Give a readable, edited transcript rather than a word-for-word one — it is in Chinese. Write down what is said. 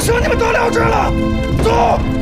生你们得了之了。走。